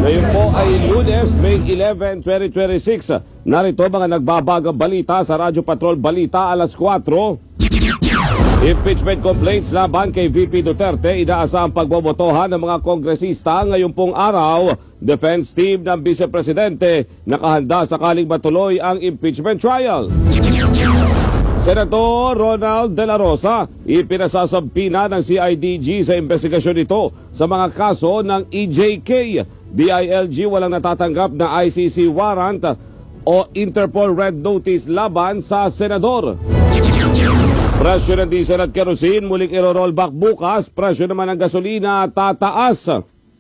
Ngayon po ay Lunes, May 11, 2026. Narito mga nagbabagang balita sa Radyo Patrol Balita alas 4. Impeachment complaints laban kay VP Duterte. Inaasahang pagbobotohan ng mga kongresista ngayong pong araw. Defense team ng Vice Presidente nakahanda sakaling matuloy ang impeachment trial. Senator Ronald De La Rosa, ipinasasampi na ng CIDG sa investigasyon nito sa mga kaso ng EJK. DILG walang natatanggap na ICC warrant o Interpol Red Notice laban sa senador. Presyo ng diesel at kerosene muling iro-rollback bukas. Presyo naman ng gasolina tataas.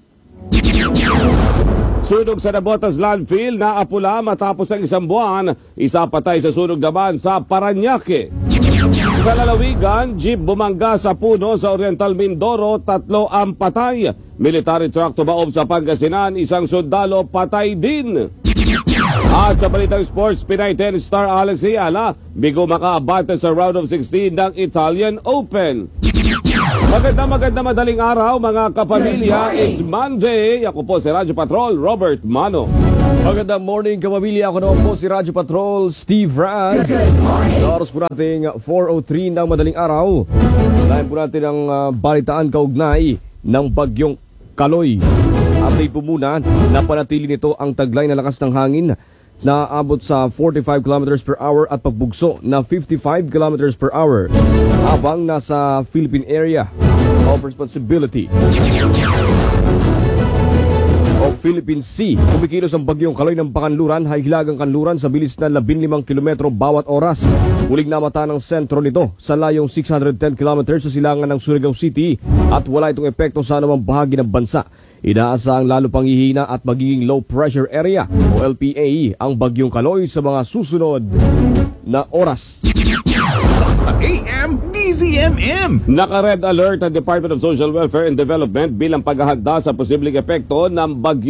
Sunog sa Nabotas landfill na apula matapos ang isang buwan. Isa patay sa sunog naman sa Parañaque. Sa lalawigan, jeep bumangga sa puno sa Oriental Mindoro, 3 ang patay. Military truck tumaob sa Pangasinan, isang sundalo patay din. At sa balitang sports, Pinay tennis star Alex Ayala, bigo makaabante sa round of 16 ng Italian Open. Maganda madaling araw mga kapamilya. It's Monday. Ako po si Radyo Patrol, Robert Mano. Magandang morning kapamilya. Ako naman po si Radyo Patrol, Steve Raz. Oras po natin 4:03 ng madaling araw. Lain po natin ang balitaan kaugnay ng bagyong Kaloy. Update po muna, napanatili nito ang taglay na lakas ng hangin na abot sa 45 km per hour at pagbugso na 55 km per hour habang nasa Philippine Area of Responsibility o Philippine Sea. Kumikilos ang bagyong Kaloy ng Pakanluran, hilagang kanluran sa bilis na 15 km bawat oras. Muling namata ng sentro nito sa layong 610 km sa silangan ng Surigao City at wala itong epekto sa anumang bahagi ng bansa. Inaasahang lalo pang hihina at magiging low pressure area o LPA ang bagyong Kaloy sa mga susunod na oras. Basta AM DZMM. Naka-red alert ang Department of Social Welfare and Development bilang paghahanda sa posibleng epekto ng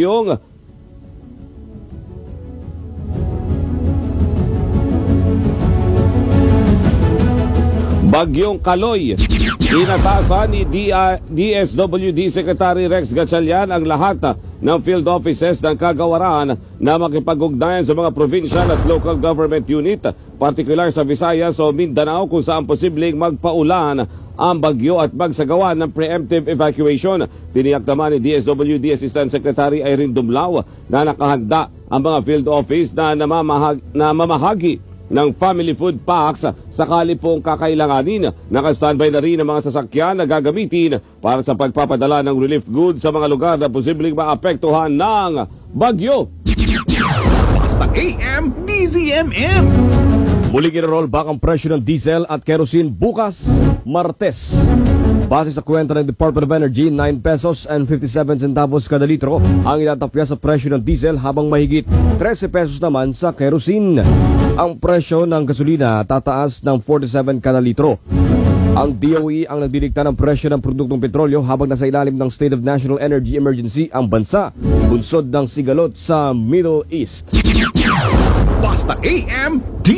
Bagyong Kaloy. Inatasan ni DSWD Secretary Rex Gatchalian ang lahat ng field offices ng kagawaran na makipag-ugnayan sa mga provincial at local government unit, partikular sa Visayas o Mindanao kung saan posibleng magpaulan ang bagyo at magsagawa ng preemptive evacuation. Tiniyak naman ni DSWD Assistant Secretary Irene Dumlao na nakahanda ang mga field office na mamahagi ng family food packs sakali pong kakailanganin. Naka-standby na rin ang mga sasakyan na gagamitin para sa pagpapadala ng relief goods sa mga lugar na posibleng maapektuhan ng bagyo. Basta AM DZMM. Muling i-roll back ang presyo ng diesel at kerosene bukas, Martes. Base sa kwenta ng Department of Energy, 9 pesos and 57 centavos kada litro ang itatapya sa presyo ng diesel habang mahigit 13 pesos naman sa kerosene. Ang presyo ng gasolina tataas ng 47 kada litro. Ang DOE ang nagdidikta ng presyo ng produktong petrolyo habang nasa ilalim ng State of National Energy Emergency ang bansa, bunsod ng sigalot sa Middle East. Basta AM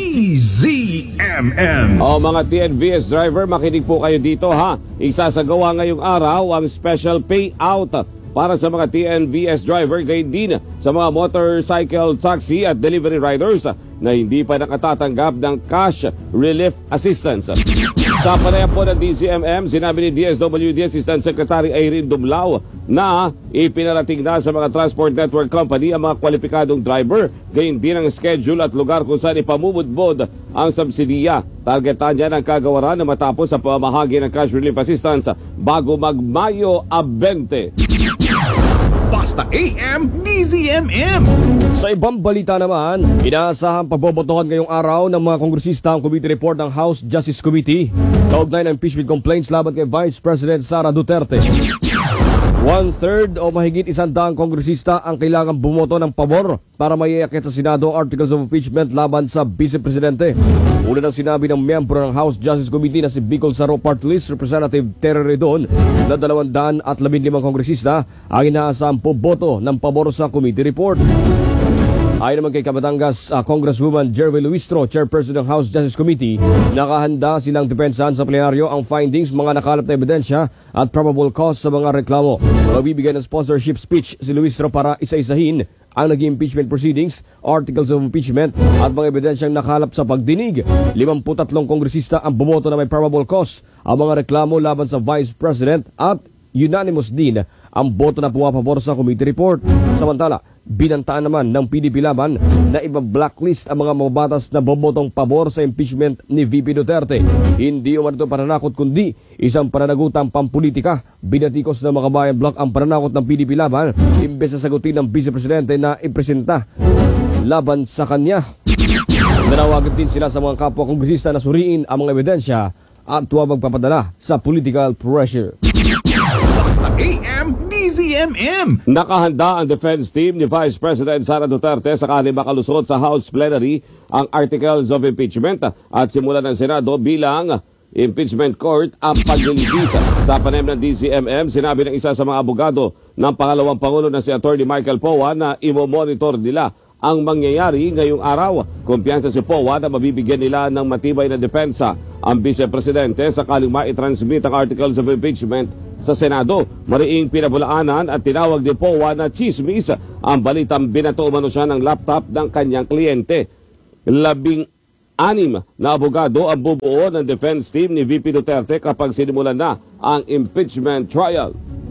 DZMM. O mga TNVS driver, makinig po kayo dito ha. Isasagawa ngayong araw ang special payout para sa mga TNVS driver, gayon din sa mga motorcycle, taxi at delivery riders na hindi pa nakatatanggap ng cash relief assistance. Sa panayam po ng DZMM, sinabi ni DSWD Assistant Secretary Irene Dumlao na ipinarating na sa mga transport network company ang mga kwalipikadong driver, gayon din ang schedule at lugar kung saan ipamumudbod ang subsidiya. Targetan dyan ang kagawaran na matapos sa pamahagi ng cash relief assistance bago mag-Mayo 20. Basta AM DZMM. Sa ibang balita naman, inaasahang pagbobotohan ngayong araw ng mga kongresista ang committee report ng House Justice Committee kaugnay ng impeachment complaints laban kay Vice President Sara Duterte. 1/3 o mahigit 100 kongresista ang kailangan bumoto ng pabor para maiakit sa Senado articles of impeachment laban sa Vice Presidente. Una nang sinabi ng miyembro ng House Justice Committee na si Bicol Saro Party List Representative Terry Redon na 215 kongresista ang inaasahang boto ng pabor sa committee report. Ayon naman kay Batangas Congresswoman Jerry Luistro, Chairperson ng House Justice Committee, nakahanda silang depensahan sa plenaryo ang findings, mga nakalap na ebidensya at probable cause sa mga reklamo. Magbibigay ng sponsorship speech si Luistro para isa-isahin ang naging impeachment proceedings, articles of impeachment at mga ebidensyang nakalap sa pagdinig. 53 kongresista ang bumoto na may probable cause ang mga reklamo laban sa Vice President at unanimous din ang boto na pumapabor sa committee report. Samantala, binantaan naman ng PDP laban na iba-blacklist ang mga mababatas na bobotong pabor sa impeachment ni VP Duterte. Hindi umano ito pananakot kundi isang pananagutang pampolitika. Binatikos ng mga bayan block ang pananakot ng PDP laban imbes na sagutin ng Vice Presidente na ipresenta laban sa kanya. Nanawagan din sila sa mga kapwa kongresista na suriin ang mga ebidensya at huwag magpapadala sa political pressure. Basta AM DZMM. Nakahanda ang defense team ni Vice President Sara Duterte sakali makalusot sa House Plenary ang articles of impeachment at simulan ng Senado bilang impeachment court ang paglilitis. Sa panayam ng DZMM, sinabi ng isa sa mga abogado ng pangalawang Pangulo na si Attorney Michael Poa na imo-monitor nila ang mangyayari ngayong araw. Kumpiyansa si Poa na mabibigyan nila ng matibay na depensa ang Vice Presidente sakaling maitransmit ang articles of impeachment sa Senado. Mariing pinabulaanan at tinawag ni Poa na chismis ang balitang binato umano siya ng laptop ng kanyang kliyente. 16 na abogado ang bubuo ng defense team ni VP Duterte kapag sinimulan na ang impeachment trial.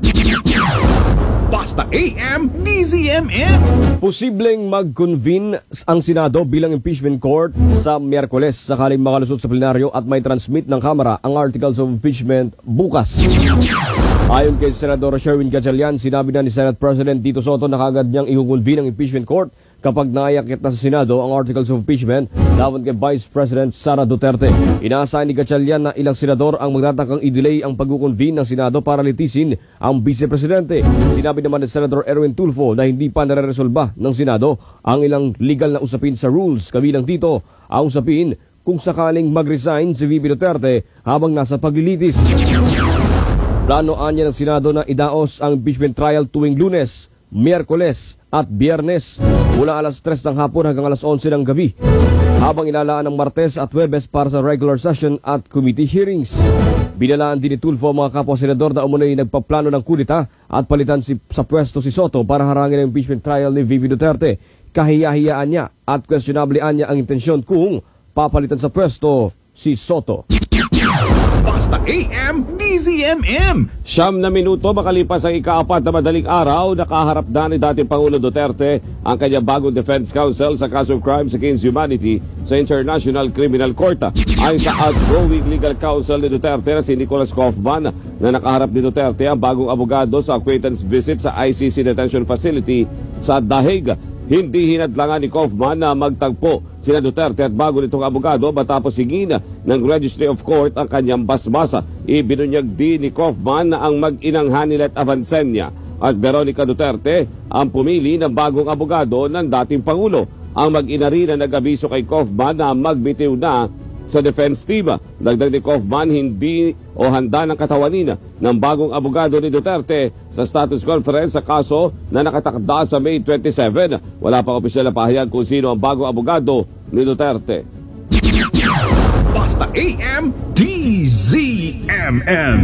Basta AM DZMM. Posibleng mag-convene ang Senado bilang impeachment court sa Miyerkules sakaling makalusot sa plenaryo at may transmit ng Kamara ang articles of impeachment bukas. Ayon kay Senador Sherwin Gatchalian, sinabi na ni Senate President Tito Soto na kagad niyang i-convene ang impeachment court kapag naayakit na sa Senado ang articles of impeachment laban kay Vice President Sara Duterte. Inaasahan ni Gatchalian na ilang senador ang magtatakang i-delay ang pag-convene ng Senado para litisin ang Vice Presidente. Sinabi naman ni Senator Erwin Tulfo na hindi pa nare-resolba ng Senado ang ilang legal na usapin sa rules. Kabilang dito ang usapin kung sakaling mag-resign si VP Duterte habang nasa paglilitis. Planoan niya ng Senado na idaos ang impeachment trial tuwing Lunes, Miyerkules at Biyernes mula alas 3 ng hapon hanggang alas 11 ng gabi, habang ilalaan ng Martes at Huwebes para sa regular session at committee hearings. Binalaan din ni Tulfo mga kapwa senador na umunoy nagpaplano ng kudita at palitan sa pwesto si Soto para harangin ang impeachment trial ni VP Duterte. Kahiyahiyaan niya at questionablean niya ang intensyon kung papalitan sa pwesto si Soto. Basta AM DZMM. 9 na minuto makalipas ang ika-4 na madaling araw, nakaharap na ni dating Pangulo Duterte ang kanyang bagong defense counsel sa kasong crimes against humanity sa International Criminal Court. Ayon sa outgoing legal counsel ni Duterte na si Nicholas Kaufman, na nakaharap ni Duterte ang bagong abogado sa acquaintance visit sa ICC detention facility sa The Hague. Hindi hinadlangan ni Kaufman na magtagpo sina Duterte at bago nitong abogado matapos hingin ng Registry of Court ang kanyang basbasa. Ibinunyag din ni Kaufman na ang mag-inang Hanilet Avancenia at Veronica Duterte ang pumili ng bagong abogado ng dating Pangulo. Ang mag-ina rin na nag-abiso kay Kaufman na magbitiw na sa defense team. Dagdag ni Kaufman, hindi o handa ng katawanin ng bagong abogado ni Duterte sa status conference sa kaso na nakatakda sa May 27. Wala pang opisyal na pahayag kung sino ang bagong abogado ni Duterte. Basta AM DZMM.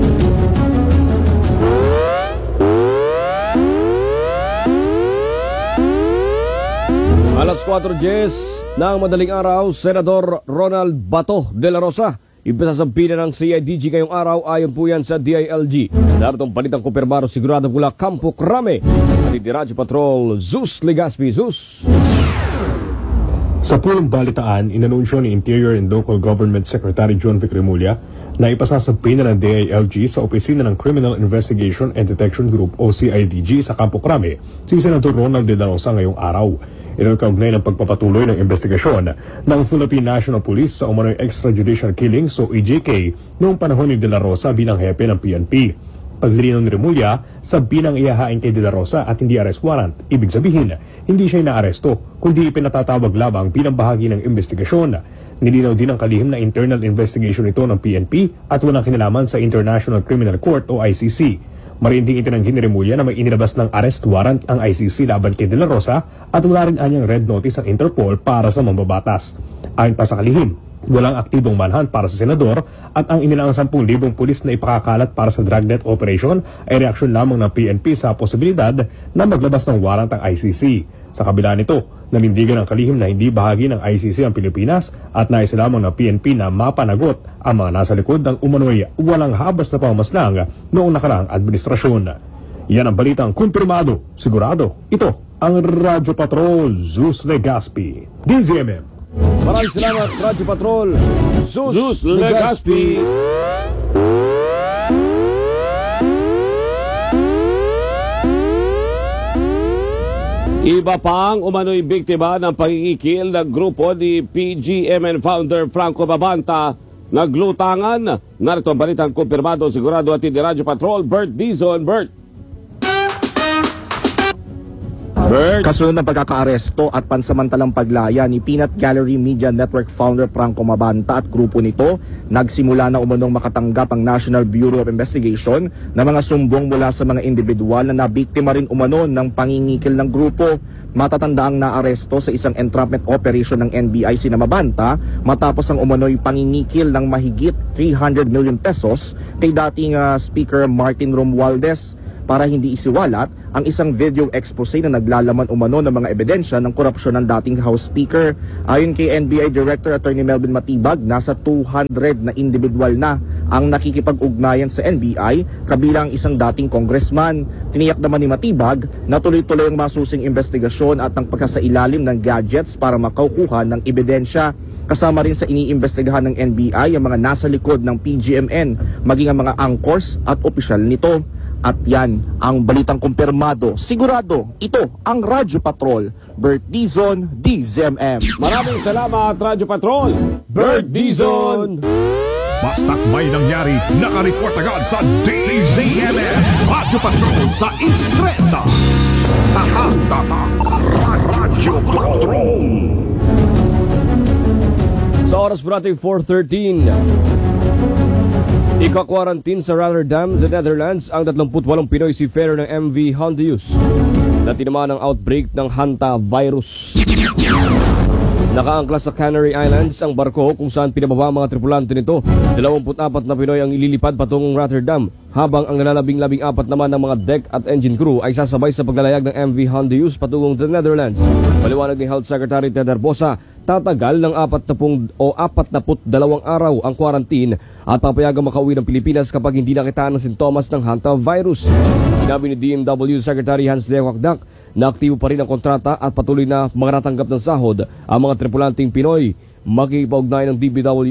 Alas 4:10 ng madaling araw, Senador Ronald Bato de la Rosa ipasasampina ng CIDG ngayong araw, ayon po yan sa DILG. Daratong palitang kumpirmado sigurado mula Campo Crame. Radyo Patrol, Zeus Legaspi. Zeus. Sa pulong balitaan, inanunsyo ni Interior and Local Government Secretary John Vic Remulla na ipasasampina ng DILG sa opisina ng Criminal Investigation and Detection Group o CIDG sa Campo Crame si Senador Ronald de la Rosa ngayong araw. Ito kaugnay ng pagpapatuloy ng investigasyon ng Philippine National Police sa umano'y extrajudicial killings o EJK noong panahon ni De La Rosa bilang hepe ng PNP. Paglilinaw ni Remulla, sabi ng ihahain kay De La Rosa at hindi arrest warrant. Ibig sabihin, hindi siya inaaresto, kundi ipinatatawag lamang bilang bahagi ng investigasyon. Nilinaw din ang kalihim na internal investigation ito ng PNP at walang kinalaman sa International Criminal Court o ICC. Marinding itinanggi ni Remulla na may inilabas ng arrest warrant ang ICC laban kay De La Rosa at wala rin anyang red notice ang Interpol para sa mambabatas. Ayon pa sa kalihim, walang aktibong manhunt para sa senador at ang inilang 10,000 pulis na ipakakalat para sa dragnet operation ay reaksyon lamang ng PNP sa posibilidad na maglabas ng warrant ang ICC. Sa kabila nito, nanindigan ang kalihim na hindi bahagi ng ICC ang Pilipinas at nais lamang ng PNP na mapanagot ang mga nasa likod ng umano'y walang habas na pamamaslang noong nakaraang administrasyon. Yan ang balitang kumpirmado, sigurado. Ito ang Radyo Patrol, Zeus Legaspi, DZMM. Maraming salamat, Radyo Patrol. Zeus Legaspi. Iba pang umano'y biktima ng pangingikil ng grupo ni PGMN founder Franco Mabanta naglutangan. Narito ang balitang kumpirmado, sigurado at hindi Radyo Patrol, Bert Dizon. Bert. Kasunod ng pagkakaaresto at pansamantalang paglaya ni Peanut Gallery Media Network founder Franco Mabanta at grupo nito, nagsimula na umunong makatanggap ang National Bureau of Investigation ng mga sumbong mula sa mga individual na nabiktima rin umano ng pangingikil ng grupo. Matatandaang naaresto sa isang entrapment operation ng NBI si Mabanta matapos ang umano'y pangingikil ng mahigit 300 million pesos kay dating Speaker Martin Romualdez para hindi isiwalat ang isang video expose na naglalaman umano ng mga ebidensya ng korupsyon ng dating House Speaker. Ayon kay NBI Director Attorney Melvin Matibag, nasa 200 na individual na ang nakikipag-ugnayan sa NBI, kabilang isang dating congressman. Tiniyak naman ni Matibag na tuloy-tuloy ang masusing investigasyon at ang pagkasailalim ng gadgets para makaukuha ng ebidensya. Kasama rin sa iniimbestigahan ng NBI ang mga nasa likod ng PGMN, maging ang mga anchors at opisyal nito. At yan ang balitang kumpirmado, sigurado. Ito ang Radyo Patrol, Bert Dizon, DZMM. Maraming salamat, Radyo Patrol, Bert Dizon. Basta't may nangyari, nakareport agad sa DZMM. Radyo Patrol sa Istreta. Tahan-tahan, Radyo Patrol. Sa oras po natin 4:13. Ika-quarantine sa Rotterdam, the Netherlands, ang 38 Pinoy seafarer ng MV Hondius na tinamaan ng outbreak ng Hanta virus. Nakaangkla sa Canary Islands ang barko kung saan pinababa ang mga tripulante nito. 24 na Pinoy ang ililipad patungong Rotterdam, habang ang nalalabing-labing-4 naman ng mga deck at engine crew ay sasabay sa paglalayag ng MV Hondius patungong the Netherlands. Paliwanag ni Health Secretary Ted Herbosa, tatagal ng 42 araw ang quarantine at papayagang makauwi ng Pilipinas kapag hindi nakitaan ng sintomas ng Hanta virus. Sinabi ni DMW Secretary Hans Leo Hakdak na aktibo pa rin ang kontrata at patuloy na mga natanggap ng sahod ang mga tripulanting Pinoy. Makikipag-ugnay ng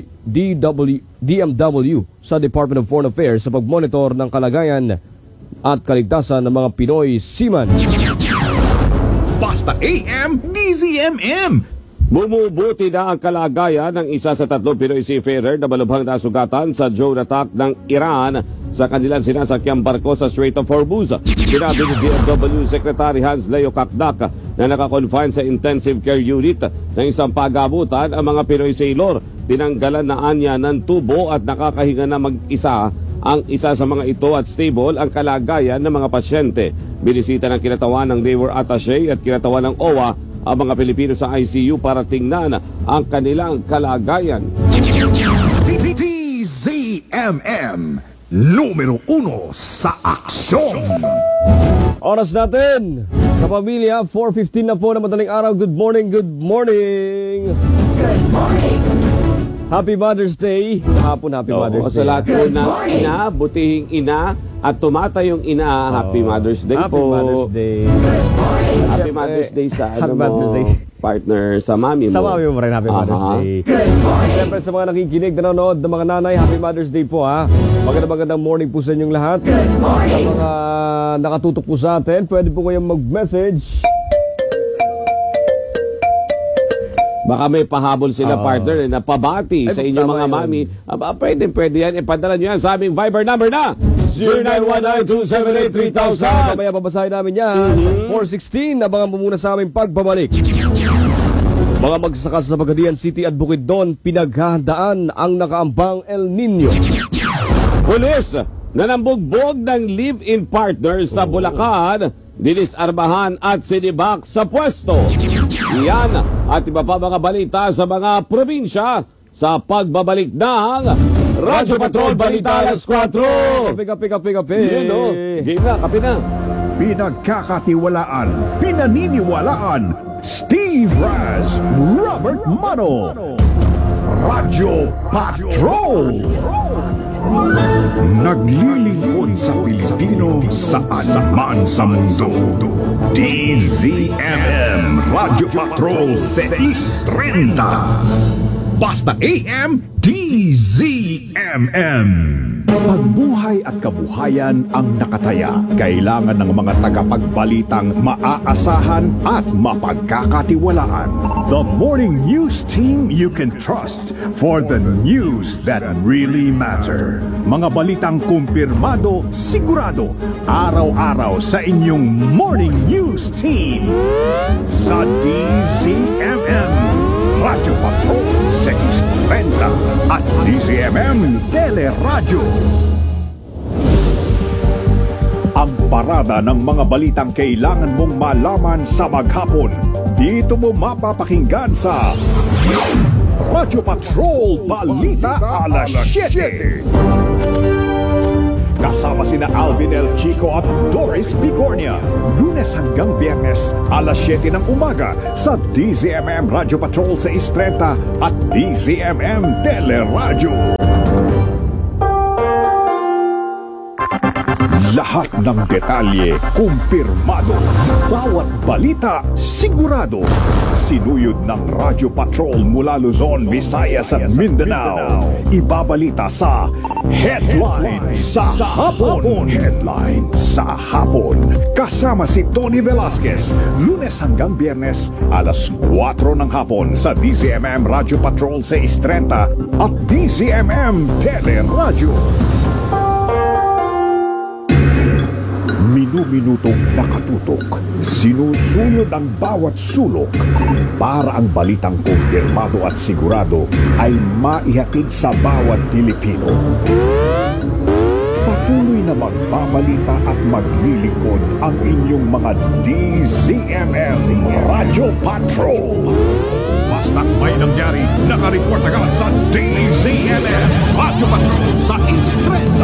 DMW sa Department of Foreign Affairs sa pagmonitor ng kalagayan at kaligtasan ng mga Pinoy seaman. Basta AM, DZMM. Bumubuti na ang kalagayan ng isa sa 3 Pinoy seafarer na malubhang nasugatan sa drone attack ng Iran sa kanilang sinasakyang barko sa Strait of Hormuz. Sinabi ni DMW Secretary Hans Leo Hakdak na nakakonfine sa intensive care unit ng isang pag-abutan ang mga Pinoy sailor. Tinanggalan na anya ng tubo at nakakahinga na mag-isa ang isa sa mga ito at stable ang kalagayan ng mga pasyente. Binisita ng kinatawan ng Naval Attaché at kinatawan ng OWA ang mga Pilipino sa ICU para tingnan ang kanilang kalagayan. DZMM, numero 1 sa aksyon. Oras natin sa pamilya, 4:15 na po na madaling araw. Good morning, good morning. Good morning. Happy Mother's Day. Hapon, Happy Mother's Day. Sa lahat po ng ina, butihing ina at tumatayong ina, Happy Mother's Day Happy po. Mother's Day. Happy Mother's Day sa Happy ano Mother's mo, Day. partner, sa mami mo. Sa mami mo rin, Happy Mother's Day. Siyempre sa mga nakikinig, nanonood ng mga nanay, Happy Mother's Day po ha. Magandang morning po sa inyong lahat. Sa mga nakatutok po sa atin, pwede po kayong mag-message. Baka may pahabol sila, partner, na pabati sa inyong tama mga yun. mami. Pwede yan. Ipadala nyo yan sa aming Viber number na 0919-278-3000. Mamaya babasahin namin yan. 4:16, abangan mo muna sa aming pagbabalik. Mga magsasaka sa Pagadian City at Bukidnon, pinaghahandaan ang nakaambang El Nino. Pulis na nambugbog ng live-in partners sa Bulacan, dinisarmahan at sinibak sa pwesto. Iyan at iba pa mga balita sa mga probinsya sa pagbabalik ng Radyo Patrol Balita Alas 4. Kape. Yun o, game na, kape na. Pinagkakatiwalaan, pinaniniwalaan, Steve Raz, Robert Mano, Radyo Patrol. Naglilingkod sa Pilipino saan man sa mundo. DZMM Radyo Patrol 630. Basta AM DZMM. Pagbuhay at kabuhayan ang nakataya. Kailangan ng mga tagapagbalitang maaasahan at mapagkakatiwalaan. The morning news team you can trust for the news that really matter. Mga balitang kumpirmado, sigurado, araw-araw sa inyong morning news team. Sa DZMM Radyo Patrol 630 at DZMM Teleradyo. Ang parada ng mga balitang kailangan mong malaman sa maghapon. Dito mo mapapakinggan sa Radyo Patrol Balita Alas 7. Kasama sina Alvin El Chico at Doris Bigornia. Lunes hanggang Biyernes, alas 7 ng umaga sa DZMM Radyo Patrol 630 at DZMM Teleradyo. Lahat ng detalye, kumpirmado. Bawat balita, sigurado. Sinuyod ng Radyo Patrol mula Luzon, Visayas at Mindanao. Ibabalita sa Headline sa Hapon. Headline sa Hapon. Kasama si Tony Velasquez. Lunes hanggang Biyernes, alas 4 ng hapon sa DZMM Radyo Patrol 630 at DZMM Teleradyo. Minu-minutong nakatutok, sinusunod ang bawat sulok para ang balitang kumpirmado at sigurado ay maihatid sa bawat Pilipino. Patuloy na magbabalita at maglilingkod ang inyong mga DZMM Radyo Patrol. Basta't may nangyari, nakareport agad sa DZMM Radyo Patrol sa Instrenda.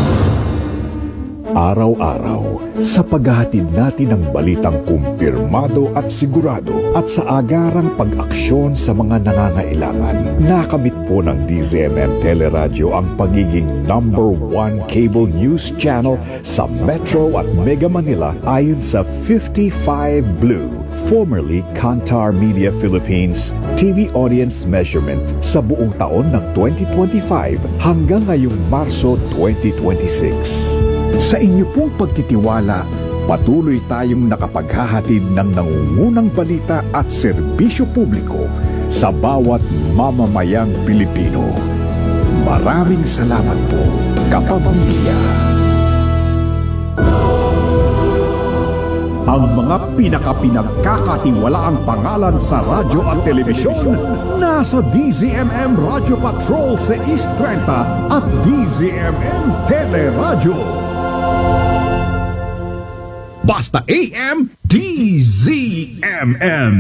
Araw-araw, sa paghahatid natin ng balitang kumpirmado at sigurado at sa agarang pag-aksyon sa mga nangangailangan, nakamit po ng DZMM Teleradyo ang pagiging #1 cable news channel sa Metro at Mega Manila ayon sa 55 Blue, formerly Kantar Media Philippines TV audience measurement sa buong taon ng 2025 hanggang ngayong Marso 2026. Sa inyo pong pagtitiwala, patuloy tayong nakapaghahatid ng nangungunang balita at serbisyo publiko sa bawat mamamayang Pilipino. Maraming salamat po, kapamilya. Ang mga pinakapinagkakatiwalaang pangalan sa radyo at telebisyon nasa DZMM Radyo Patrol sa East 30 at DZMM Teleradyo. Basta AM DZMM.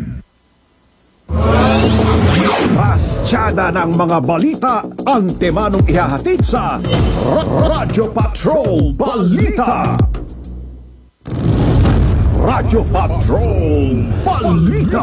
Pasyada ng mga balita ang temanong ihahatid sa Radyo Patrol Balita. Radyo Patrol Balita.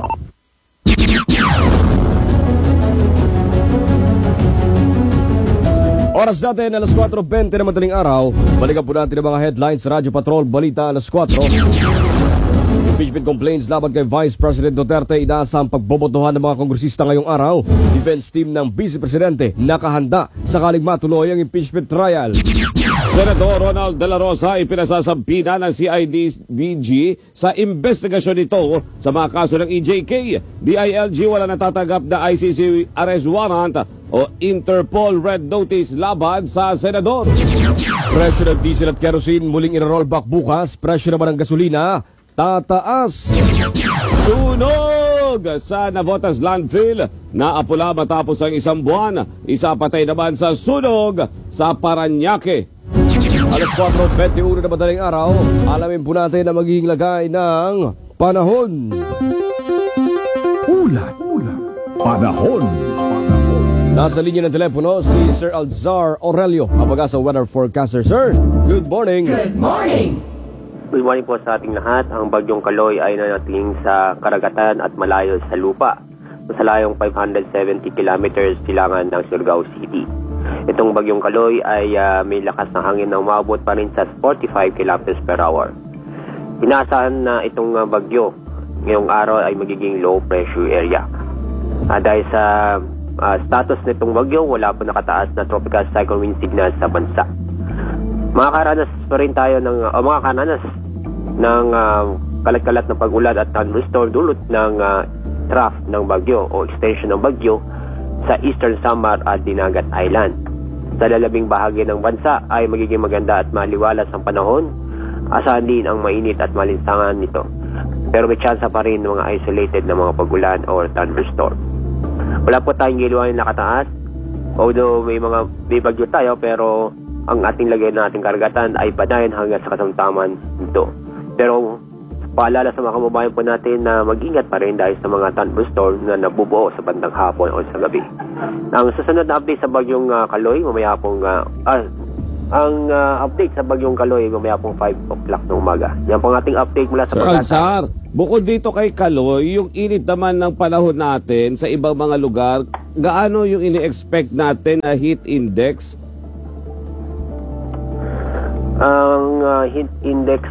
Oras natin, alas 4:20 na madaling araw. Balikan po natin ang mga headlines sa Radyo Patrol Balita alas 4. Impeachment complaints laban kay Vice President Duterte, inaasang pagbobotohan ng mga kongresista ngayong araw. Defense team ng Vice Presidente nakahanda sakaling matuloy ang impeachment trial. Senador Ronald De La Rosa ipinasasampina ng CIDG sa investigasyon nito sa mga kaso ng EJK. DILG wala natatanggap na ICC arrest warrant o Interpol Red Notice laban sa senador. Presyo ng diesel at kerosene muling i-rollback bukas. Presyo naman ng gasolina tataas. Sunod! Sunog sa Navotas landfill na apula matapos ang isang buwan. Isa patay naman sa sunog sa Parañaque. Alas 4:21 na madaling araw, alamin po natin na magiging lagay ng panahon. Ulat. Panahon. Nasa linya ng telepono si Sir Alzar Aurelio, Abagasa Weather Forecaster. Sir, good morning. Good morning po sa ating lahat. Ang bagyong Kaloy ay nanating sa karagatan at malayo sa lupa. Sa layong 570 kilometers silangan ng Surigao City. Itong bagyong Kaloy ay may lakas ng hangin na umabot pa rin sa 45 kilometers per hour. Inaasahan na itong bagyo ngayong araw ay magiging low pressure area. Dahil sa status nitong bagyo, wala po nakataas na tropical cyclone wind signal sa bansa. Makakaranas pa rin tayo ng kalat-kalat na pag-ulan at thunderstorm dulot ng trough ng bagyo o extension ng bagyo sa Eastern Samar at Dinagat Island. Sa lalabing bahagi ng bansa ay magiging maganda at maliwalas ang panahon. Asahan din ang mainit at malinsangan nito. Pero may tsansa pa rin ng mga isolated na mga pag-ulan or thunderstorm. Wala po tayong giluan na nakataas. Although may bagyo tayo, pero ang ating lagay na ating karagatan ay padayon hanggang sa katamtaman nito. Pero paalala sa mga kababayan po natin na mag-ingat pa rin dahil sa mga thunderstorm na nabubuo sa bandang hapon o sa gabi. Ang susunod na update sa bagyong Kaloy, mamaya pong ang update sa bagyong Kaloy mamaya pong 5 o'clock ng umaga. Yan pong ating update mula sa Sir Pagkasa. Alzar, bukod dito kay Kaloy, yung init naman ng panahon natin sa ibang mga lugar, gaano yung ini-expect natin na heat index? Ang heat index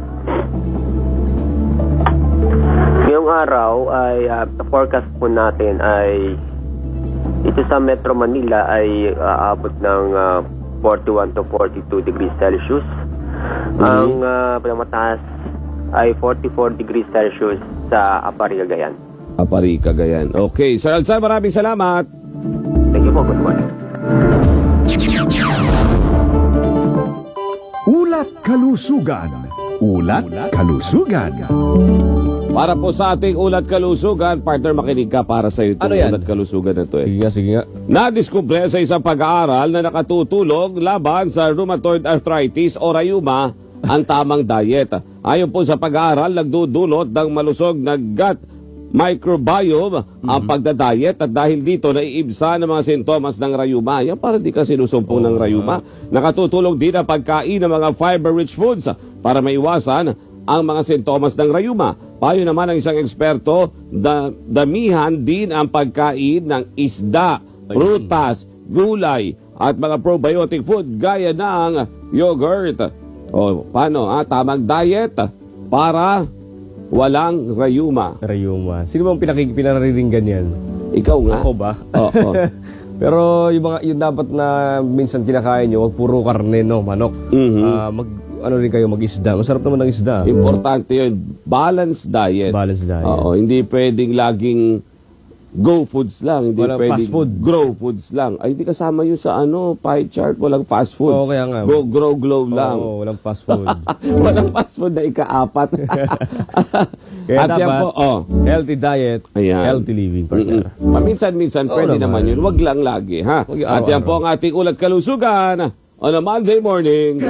ngayong araw ay forecast po natin ay ito sa Metro Manila ay aabot ng 41 to 42 degrees Celsius. Ang pinamataas ay 44 degrees Celsius sa Apari, Cagayan. Apari, Cagayan. Okay, Sir Alzar, maraming salamat. Thank you po. Good morning. Ulat Kalusugan. Ulat Kalusugan. Para po sa ating ulat kalusugan, partner, makinig ka para sa itong Ano yan? ulat kalusugan na ito Sige nga. Nadiskubre sa isang pag-aaral na nakatutulong laban sa rheumatoid arthritis o rayuma ang tamang diet. Ayon po sa pag-aaral, nagdudulot ng malusog na gut microbiome ang pagdadiet at dahil dito naiibsa ng mga sintomas ng rayuma. Yan para di ka sinusumpong ng rayuma. Nakatutulong din ang pagkain ng mga fiber-rich foods para maiwasan ang mga sintomas ng rayuma. Payo naman ng isang eksperto, damihan din ang pagkain ng isda, prutas, gulay at mga probiotic food gaya ng yogurt. O paano? Tamang diet para walang rayuma. Rayuma. Sino bang pinariringgan yan? Ikaw nga. Ako ba? Oo. Pero yung dapat na minsan kinakain nyo, wag puro karne, no, manok. Ano rin kayo, mag-isda. Masarap naman ng isda. Importante yun. Balanced diet. Balanced diet. Oo, hindi pwedeng laging go foods lang. Hindi Walang pwedeng fast food. grow foods lang. Ay, hindi kasama yun sa pie chart. Walang fast food. Oo, kaya nga. Go, grow, glow lang. Oo, walang fast food. Walang fast food na ika-apat. Kaya At yan dapat, po, healthy diet, Ayan. healthy living, partner. Paminsan-minsan, Oo pwede naman. naman yun. Wag lang lagi, ha? Wag At yan araw-araw. po ang ating ulat kalusugan on a Monday morning.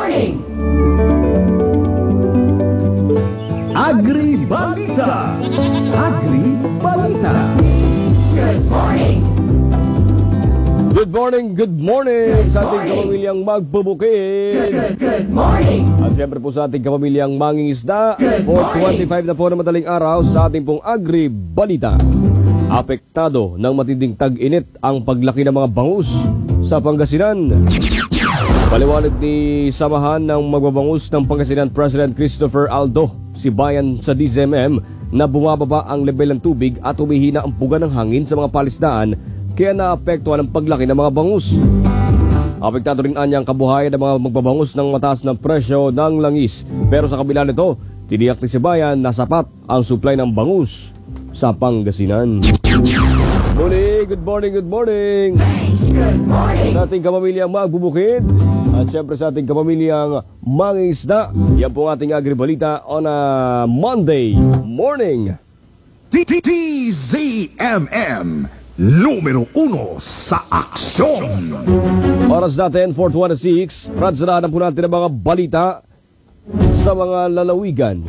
Agri-balita. Agri-balita. Good morning sa ating kapamilyang magbubukid. Good morning. At syempre po sa ating kapamilyang mangingisda, 4:25 na po na madaling araw sa ating pong Agri-balita. Apektado ng matinding tag-init ang paglaki ng mga bangus sa Pangasinan. Paliwanag ni Samahan ng Magbabangus ng Pangasinan President Christopher Aldo, si bayan sa DZMM, na bumababa ang level ng tubig at humihina ang puga ng hangin sa mga palisdaan kaya naapektuhan ang paglaki ng mga bangus. Apektado rin anya ang kabuhayan ng mga magbabangus ng mataas ng presyo ng langis. Pero sa kabila nito, tiniyak ni si bayan na sapat ang supply ng bangus sa Pangasinan. Good morning. Sa ating kapamilyang magbubukid at syempre sa ating kapamilyang mangingisda, yan po ang ating agribalita on a Monday morning. DZMM, numero 1 sa aksyon. Oras natin, 4:26. Radsanahan po natin ang mga balita sa mga lalawigan.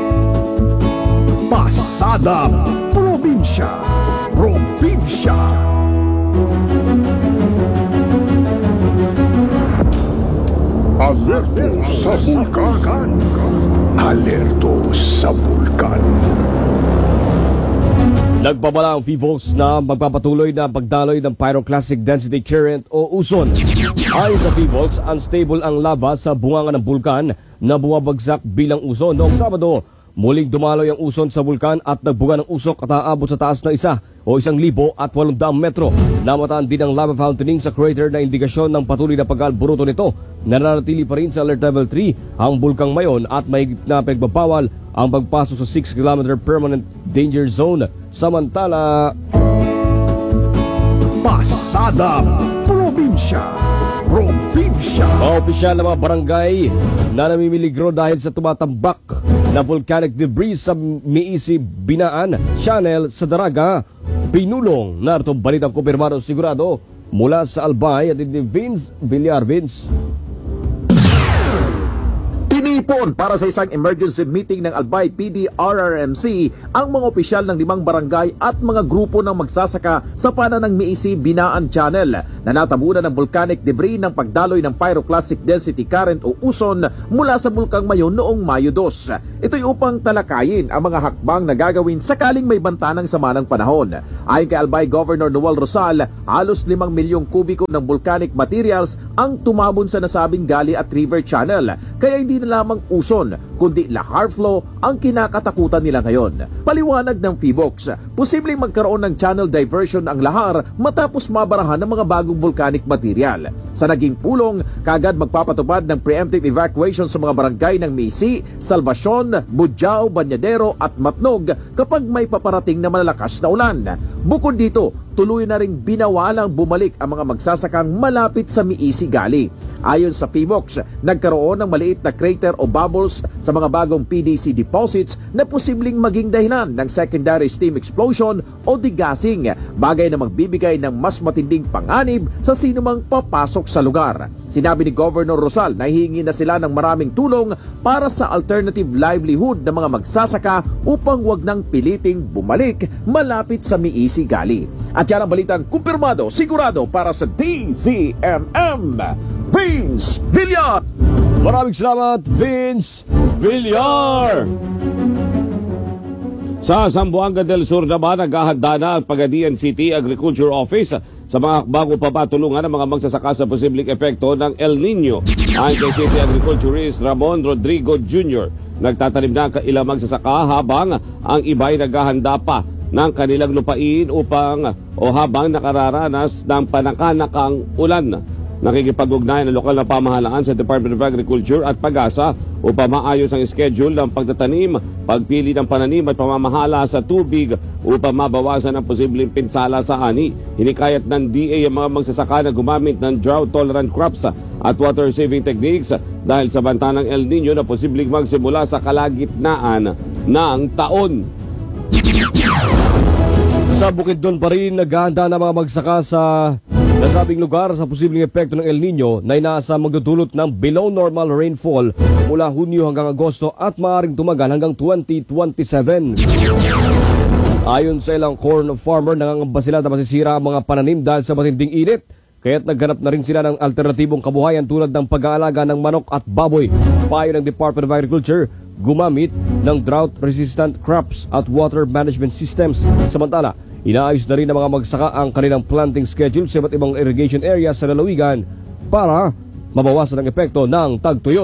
Pasada Probinsya. Probinsya. Alerto sa bulkan. Alerto sa bulkan. Nagbabala ang PHIVOLCS na magpapatuloy na pagdaloy ng Pyroclastic Density Current o uson. Ayon sa PHIVOLCS, unstable ang lava sa bunganga ng bulkan na bumabagsak bilang uson. Noong Sabado, muling dumaloy ang uson sa bulkan at nagbuga ng usok at aabot sa taas na 1,800 metro. Namataan din ang lava fountaining sa crater na indikasyon ng patuloy na pag-alburuto nito. Nananatili pa rin sa Alert Level 3 ang bulkang Mayon at mahigit na pinagbabawal ang pagpasok sa 6-kilometer permanent danger zone. Samantala, Pasada Probinsya. Probinsya. mga opisyal ng mga barangay na namimiligro dahil sa tumatambak na volcanic debris sa Miisi Binaan Channel sa Daraga, pinulong. Narito balitang kumpirmado sigurado mula sa Albay at ni Vince Villar. Vince. Tinipon para sa isang emergency meeting ng Albay PD RRMC ang mga opisyal ng 5 barangay at mga grupo ng magsasaka sa panan ng Miisi Binaan Channel na natabunan ng volcanic debris ng pagdaloy ng Pyroclastic Density Current o uson mula sa bulkang Mayon noong Mayo 2. Ito'y upang talakayin ang mga hakbang na gagawin sakaling may banta ng sama ng panahon. Ayon kay Albay Governor Noel Rosal, halos 5 milyong kubiko ng volcanic materials ang tumabon sa nasabing gali at river channel. Kaya hindi na lamang uson, kundi lahar flow ang kinakatakutan nila ngayon. Paliwanag ng PHIVOLCS, posibleng magkaroon ng channel diversion ang lahar matapos mabarahan ng mga bagong volcanic material. Sa naging pulong, kagad magpapatupad ng preemptive evacuation sa mga barangay ng Miisi, Salvacion, Budyao, Banyadero at Matnog kapag may paparating na malalakas na ulan. Bukod dito, tuloy na ring binawalang bumalik ang mga magsasakang malapit sa Miisi Gali. Ayon sa PHIVOLCS, nagkaroon ng maliit na crater o bubbles sa mga bagong PDC deposits na posibleng maging dahilan ng secondary steam explosion o degassing, bagay na magbibigay ng mas matinding panganib sa sinumang papasok sa lugar. Sinabi ni Governor Rosal na hihingi na sila ng maraming tulong para sa alternative livelihood ng mga magsasaka upang wag nang piliting bumalik malapit sa Miisi Gali. At yan ang balitang kumpirmado, sigurado para sa DZMM. Vince Villar! Maraming salamat, Vince Villar! Sa Zamboanga del Sur naman, naghahanda na ang Pagadian City Agriculture Office sa mga bago papatulungan ng mga magsasaka sa posibleng epekto ng El Nino. Ayon kay City Agriculturist Ramon Rodrigo Jr., nagtatanim na ang ilang magsasaka habang ang iba'y naghahanda pa ng kanilang lupain habang nakararanas ng panakanakang ulan. Nakikipag-ugnayan ang lokal na pamahalaan sa Department of Agriculture at Pag-asa upang maayos ang schedule ng pagtatanim, pagpili ng pananim at pamamahala sa tubig upang mabawasan ang posibleng pinsala sa ani. Hinikayat ng DA ang mga magsasaka na gumamit ng drought-tolerant crops at water-saving techniques dahil sa banta ng El Nino na posibleng magsimula sa kalagitnaan ng taon. Sa Bukidnon pa rin, naghahanda na mga magsaka sa nasabing lugar sa posibleng epekto ng El Nino na inaasa magdudulot ng below normal rainfall mula Hunyo hanggang Agosto at maaaring tumagal hanggang 2027. Ayon sa ilang corn farmer, nangangamba sila na masisira ang mga pananim dahil sa matinding init. Kaya't naghanap na rin sila ng alternatibong kabuhayan tulad ng pag-aalaga ng manok at baboy. Payo ng Department of Agriculture, gumamit ng drought-resistant crops at water management systems. Samantala, inaayos na rin ng mga magsaka ang kanilang planting schedule sa iba't ibang irrigation areas sa lalawigan para mabawasan ang epekto ng tagtuyot.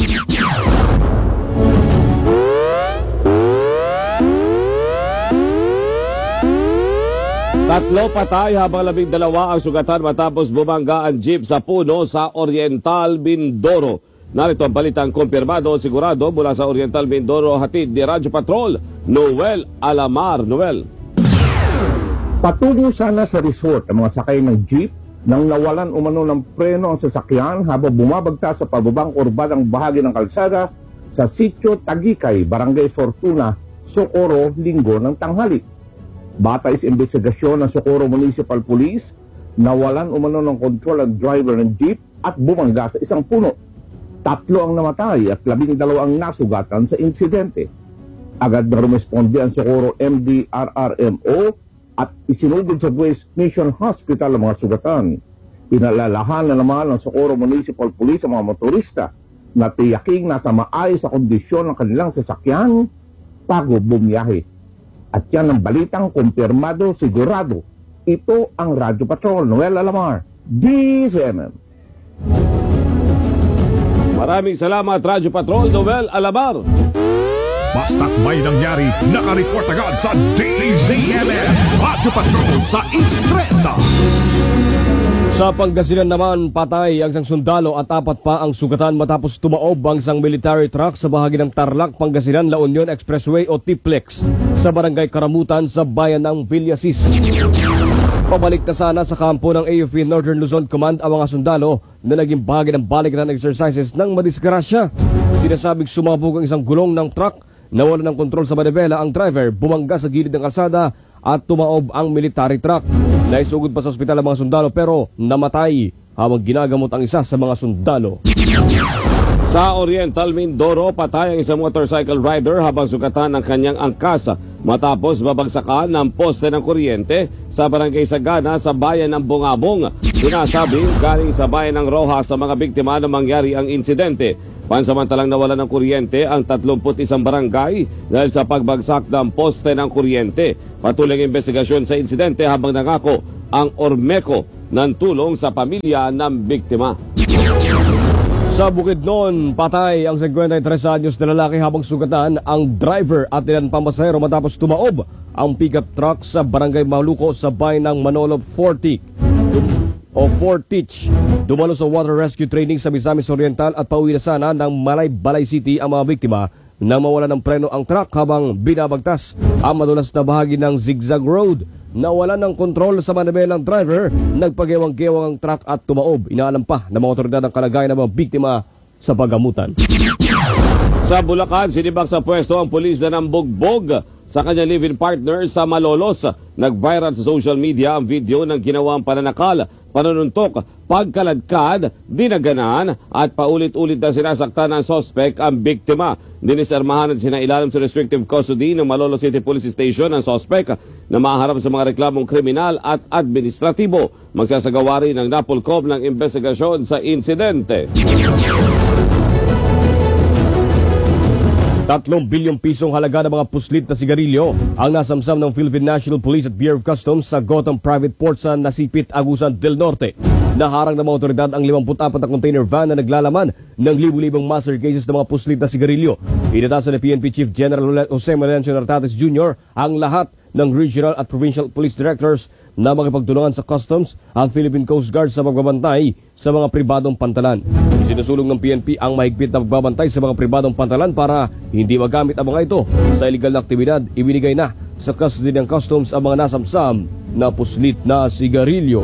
Tatlo patay habang 12 ang sugatan matapos bumangga ang jeep sa puno sa Oriental Mindoro. Narito ang balitang kumpirmado sigurado mula sa Oriental Mindoro, hatid ni Radyo Patrol, Noel Alamar. Noel. Patungo sana sa resort ang mga sakay ng jeep nang nawalan umano ng preno ang sasakyan habang bumabagta sa pababang urbanang bahagi ng kalsada sa Sitio Tagikay, Barangay Fortuna, Socorro, Linggo ng tanghali. Batay sa investigasyon ng Socorro Municipal Police, nawalan umano ng kontrol ang driver ng jeep at bumangga sa isang puno. 3 ang namatay at 12 ang nasugatan sa insidente. Agad na rumesponde ang Socorro MDRRMO at isinugod sa West Mission Hospital ang mga sugatan. Pinalalahan na naman ng Socorro Municipal Police ang mga motorista na tiyaking nasa maayos sa kondisyon ng kanilang sasakyan bago bumiyahe. At yan ang balitang kumpirmado, sigurado. Ito ang Radyo Patrol, Noel Alamar, DZMM. Maraming salamat, Radyo Patrol, Noel Alamar. Basta't may nangyari, nakareport agad sa DZMM. Radyo Patrol sa Istreta. Sa Pangasinan naman, patay ang isang sundalo at 4 pa ang sugatan matapos tumaob ang isang military truck sa bahagi ng Tarlac, Pangasinan, La Union Expressway o Tiplex sa barangay Karamutan sa bayan ng Villasis. Pabalik na sana sa kampo ng AFP Northern Luzon Command ang mga sundalo na naging bahagi ng balikan exercises ng madisgrasya. Sinasabing sumabog ang isang gulong ng truck, nawala ng kontrol sa manibela ang driver, bumangga sa gilid ng kalsada at tumaob ang military truck. Naisugod pa sa ospital ang mga sundalo pero namatay habang ginagamot ang isa sa mga sundalo. Sa Oriental Mindoro, patay ang isang motorcycle rider habang sugatan ng kanyang angkas matapos babagsakan ng poste ng kuryente sa barangay Sagana sa bayan ng Bungabong. Sinasabing galing sa bayan ng Rojas sa mga biktima na mangyari ang insidente. Pansamantalang nawalan ng kuryente ang 31 barangay dahil sa pagbagsak ng poste ng kuryente. Patuloy ang investigasyon sa insidente habang nangako ang Ormeco ng tulong sa pamilya ng biktima. Sa Bukidnon, patay ang 53 anyos na lalaki habang sugatan ang driver at ilan pang pasahero matapos tumaob ang pickup truck sa barangay Maluco sa bayan ng Manolo Fortich. Dumalo sa water rescue training sa Misamis Oriental at pauwi na sana ng Balay City ang mga biktima nang mawala ng preno ang truck habang binabagtas ang madulas na bahagi ng zigzag road. Nawalan ng kontrol sa manibelang driver, nagpagewang-gewang ang truck at tumaob. Inaalam pa ng mga otoridad ang kalagayan ng mga biktima sa pagamutan. Sa Bulacan, sinibak sa pwesto ang pulis na nambugbog sa kanyang live-in partner sa Malolos. Nag-viral sa social media ang video ng ginawang pananakal, panununtok, pagkaladkad, dinaganan at paulit-ulit na sinasaktan ng sospek ang biktima. Dinisarmahan at sinailalim sa restrictive custody ng Malolos City Police Station ang sospek na maharap sa mga reklamong kriminal at administratibo. Magsasagawa rin ng NAPOLCOM ng investigasyon sa insidente. 3 bilyong pisong halaga ng mga puslit na sigarilyo ang nasamsam ng Philippine National Police at Bureau of Customs sa Gotham Private Port sa Nasipit, Agusan del Norte. Naharang ng mga otoridad ang 54 na container van na naglalaman ng libu-libong master cases ng mga puslit na sigarilyo. Inatasan ni PNP Chief General Jose Melencio Nartates Jr. ang lahat ng regional at provincial police directors na makipagtulungan sa Customs at Philippine Coast Guard sa pagbabantay sa mga pribadong pantalan. Isinusulong ng PNP ang mahigpit na pagbabantay sa mga pribadong pantalan para hindi magamit ang mga ito sa illegal na aktibidad. Ibinigay na sa custody ng Customs ang mga nasamsam na puslit na sigarilyo.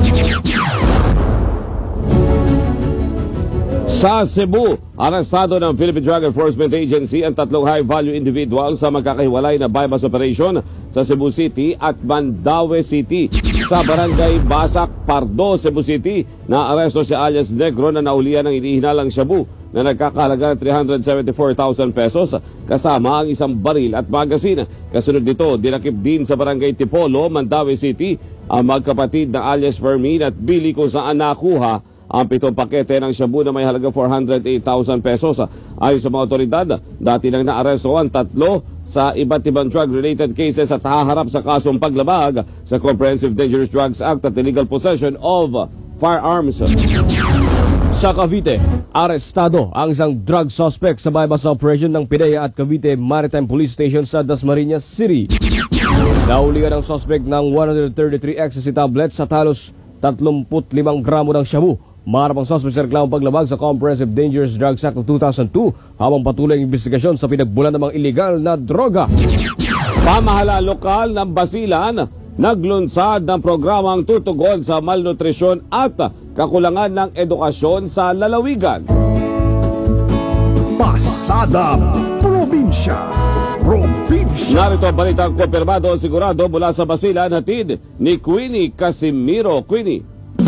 Sa Cebu, arestado ng Philippine Drug Enforcement Agency ang 3 high-value individual sa magkakahiwalay na bypass operation sa Cebu City at Mandaue City. Sa barangay Basak, Pardo, Cebu City, naaresto si alias Negro na naulian ng inihinalang shabu na nagkakahalaga ng 374,000 pesos kasama ang isang baril at magasin. Kasunod nito, dinakip din sa barangay Tipolo, Mandaue City ang magkapatid na alias Fermin at Billy kung saan nakuha ang 7 pakete ng shabu na may halaga 408,000 pesos. Ayon sa mga otoridad, dati nang naaresto ang 3 sa iba't ibang drug-related cases at haharap sa kasong paglabag sa Comprehensive Dangerous Drugs Act at illegal possession of firearms. Sa Cavite, arestado ang isang drug suspect sa bypass operation ng PIDEA at Cavite Maritime Police Station sa Dasmariñas City. Nahulihan ang suspect ng 133 ecstasy tablets at halos 35 gramo ng shabu. Maharap ang suspect sa reklamong paglabag sa Comprehensive Dangerous Drugs Act of 2002 habang patuloy ang investigasyon sa pinagbulan ng mga illegal na droga. Pamahalaan lokal ng Basilan naglunsad ng programang tutugon sa malnutrisyon at kakulangan ng edukasyon sa lalawigan. Pasada Probinsya. probinsya. Narito ang balitang kumpirmado sigurado mula sa Basilan, hatid ni Queenie Casimiro. Queenie.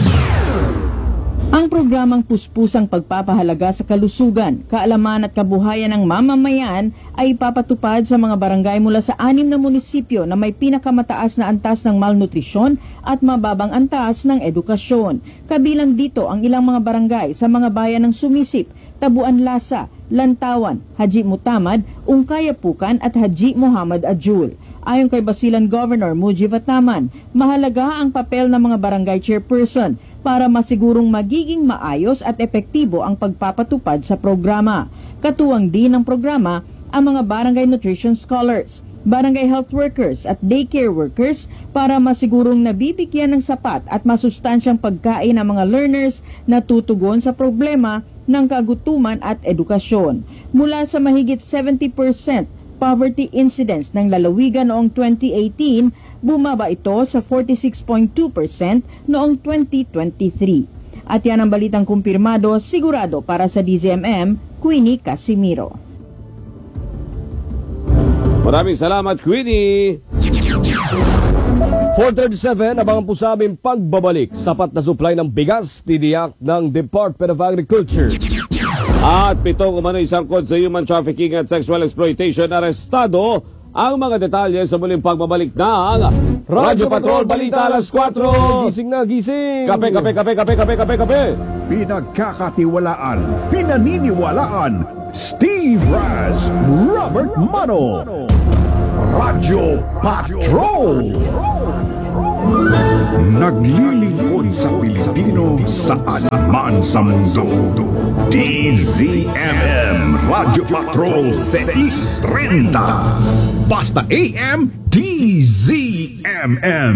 Ang programang Puspusang Pagpapahalaga sa Kalusugan, Kaalaman at Kabuhayan ng Mamamayan ay ipapatupad sa mga barangay mula sa 6 na munisipyo na may pinakamataas na antas ng malnutrisyon at mababang antas ng edukasyon. Kabilang dito ang ilang mga barangay sa mga bayan ng Sumisip, Tabuan Lasa, Lantawan, Haji Mutamad, Ungkayapukan at Haji Muhammad Ajul. Ayon kay Basilan Governor Mujib Ataman, mahalaga ang papel ng mga barangay chairperson para masigurong magiging maayos at epektibo ang pagpapatupad sa programa. Katuwang din ng programa ang mga barangay nutrition scholars, barangay health workers at daycare workers para masigurong nabibigyan ng sapat at masustansyang pagkain ang mga learners na tutugon sa problema ng kagutuman at edukasyon. Mula sa mahigit 70% poverty incidence ng lalawigan noong 2018, bumaba ito sa 46.2% noong 2023. At yan ang balitang kumpirmado, sigurado para sa DZMM, Queenie Casimiro. Maraming salamat, Queenie. 437, abangan po sa aming pagbabalik. Sapat na supply ng bigas, tiniyak ng Department of Agriculture. At 7 umano'y sangkot sa human trafficking at sexual exploitation arestado. Ang mga detalye sa muling pagbabalik ng Radyo Patrol Balita alas 4. Gising na, gising! Kape, kape, kape, kape, kape, kape, kape. Pinagkakatiwalaan, pinaniniwalaan, Steve Raz, Robert Mano, Radyo Patrol. Naglilingkod sa Pilipino saan man sa mundo. DZMM Radyo Patrol 630. Basta AM DZMM.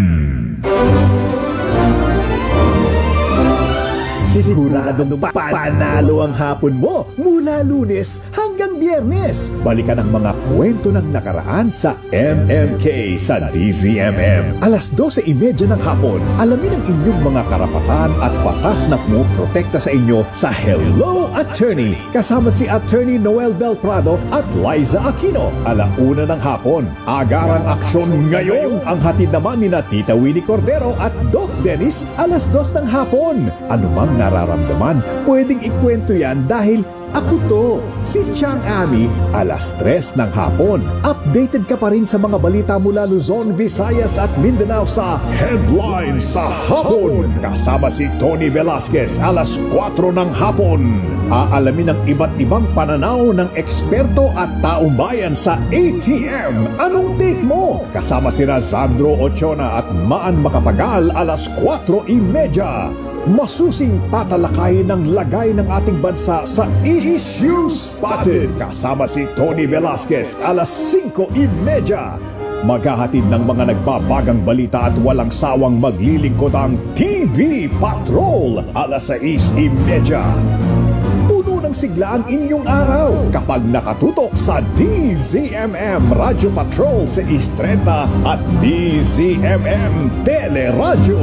Siguradong panalo ang hapon mo mula Lunes hanggang Biyernes. Balikan ang mga kwento ng nakaraan sa MMK sa DZMM. Alas 12:30 ng hapon, alamin ang inyong mga karapatan at batas na pumoprotekta sa inyo sa Hello Attorney. Kasama si Attorney Noel Del Prado at Liza Aquino. 1:00 ng hapon, agarang aksyon ngayon. Ang hatid naman ni Tita Winnie Cordero at Doc Dennis, 2:00 ng hapon. Anumang nararamdaman, pwedeng ikwento yan dahil ako to, si Chang Ami, 3:00 ng hapon. Updated ka pa rin sa mga balita mula Luzon, Visayas at Mindanao sa Headline sa Hapon. Kasama si Tony Velasquez, 4:00 ng hapon. Aalamin ang iba't ibang pananaw ng eksperto at taong bayan sa ATM. Anong take mo? Kasama sina Sandro Ochona at Maan Makapagal, 4:30. Masusing tatalakayin ng lagay ng ating bansa sa Issue Spotted. Kasama si Tony Velasquez, 5:30. Maghahatid ng mga nagbabagang balita at walang sawang maglilingkod ang TV Patrol, 6:30. Puno ng sigla ang inyong araw kapag nakatutok sa DZMM Radyo Patrol 630 at DZMM Teleradyo.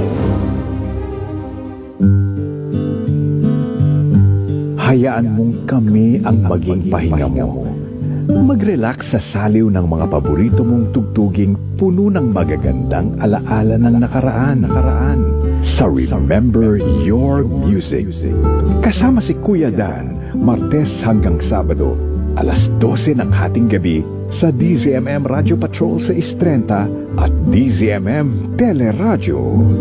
Hayaan mong kami ang maging pahinga mo. Mag-relax sa saliw ng mga paborito mong tugtuging puno ng magagandang alaala ng nakaraan. Sa Remember Your Music. Kasama si Kuya Dan, Martes hanggang Sabado, 12:00 ng hating gabi sa DZMM Radyo Patrol 630 at DZMM Teleradyo.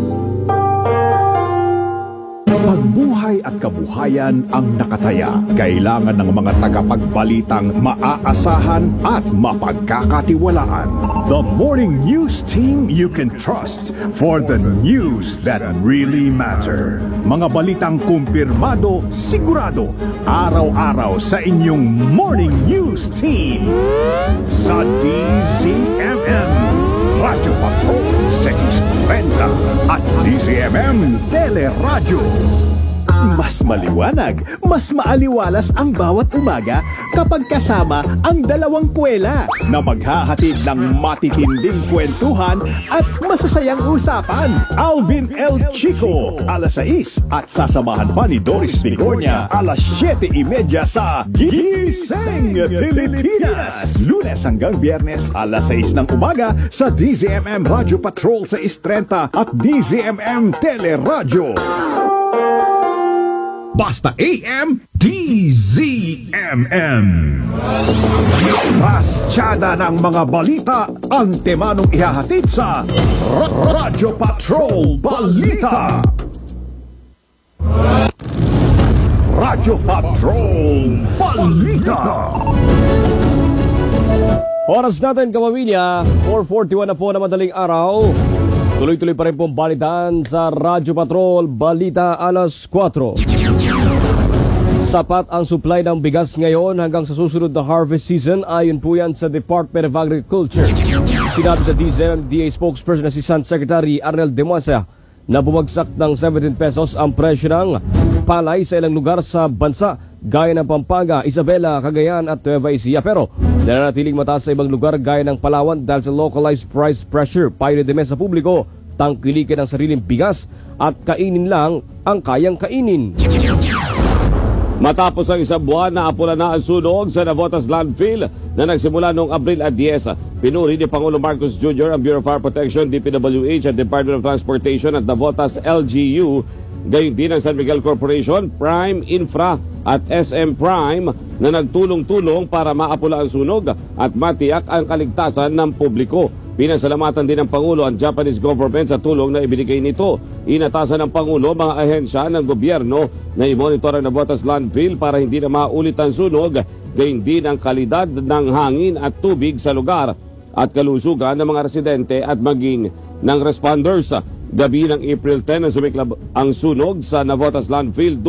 Pagbuhay at kabuhayan ang nakataya. Kailangan ng mga tagapagbalitang maaasahan at mapagkakatiwalaan. The morning news team you can trust for the news that really matter. Mga balitang kumpirmado, sigurado, araw-araw sa inyong morning news team. Sa DZMM Radyo Patrol 630 at DZMM Teleradyo. Mas maliwanag, mas maaliwalas ang bawat umaga kapag kasama ang dalawang kwela na maghahatid ng matitinding kwentuhan at masasayang usapan. Alvin L. Chico, alas 6 at sasamahan pa ni Doris Bigornia alas 7:30 sa Gising Pilipinas. Lunes hanggang Biyernes alas 6 ng umaga sa DZMM Radio Patrol sa 6:30 at DZMM Teleradyo. Basta AM, DZMM. Pasyada ng mga balita ang temanong ihahatid sa Radyo Patrol Balita. Radyo Patrol Balita. Oras natin, kapamilya, 4:41 na po na madaling araw. Tuloy-tuloy pa rin pong balitaan sa Radyo Patrol Balita alas 4. Sapat ang supply ng bigas ngayon hanggang sa susunod na harvest season, ayon po yan sa Department of Agriculture. Sinabi sa DZMDA spokesperson na si Secretary Arnel Demuesa na bumagsak ng 17 pesos ang presyo ng palay sa ilang lugar sa bansa gaya ng Pampanga, Isabela, Cagayan at Nueva Ecija. Pero nananatiling mataas sa ibang lugar gaya ng Palawan dahil sa localized price pressure. Payo ni Demes sa publiko, tangkilikin ang sariling bigas at kainin lang ang kayang kainin. Matapos ang isang buwan na apula na ang sunog sa Navotas landfill na nagsimula noong Abril at 10, pinuri ni Pangulo Marcos Jr. ang Bureau of Fire Protection, DPWH at Department of Transportation at Navotas LGU, gayon din ang San Miguel Corporation, Prime Infra at SM Prime na nagtulong-tulong para maapula ang sunog at matiyak ang kaligtasan ng publiko. Pinasalamatan din ng Pangulo ang Japanese government sa tulong na ibinigay nito. Inatasan ng Pangulo mga ahensya ng gobyerno na i-monitor ang Navotas landfill para hindi na maulit ang sunog, gayon din ang kalidad ng hangin at tubig sa lugar at kalusugan ng mga residente at maging ng responders. Gabi ng April 10 na sumiklab ang sunog sa Navotas landfill.